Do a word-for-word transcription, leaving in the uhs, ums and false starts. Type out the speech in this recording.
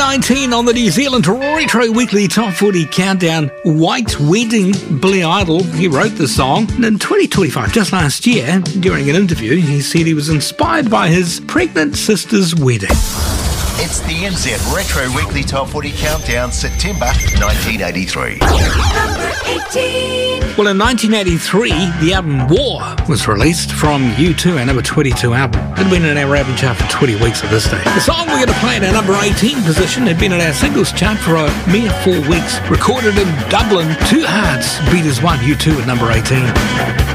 nineteen on the New Zealand Retro Weekly Top forty Countdown. White Wedding, Billy Idol, he wrote the song. And in twenty twenty-five, just last year, during an interview, he said he was inspired by his pregnant sister's wedding. It's the N Z Retro Weekly Top forty Countdown, September nineteen eighty-three. Number eighteen. Well, in nineteen eighty-three, the album War was released from U two, our number twenty-two album. It had been in our album chart for twenty weeks at this stage. The song we're going to play in our number eighteen position had been in our singles chart for a mere four weeks. Recorded in Dublin, Two Hearts beat as one, U two at number eighteen.